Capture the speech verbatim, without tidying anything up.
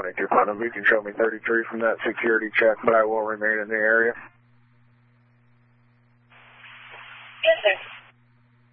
twenty-two Putnam. You can show me thirty-three from that security check, but I will remain in the area.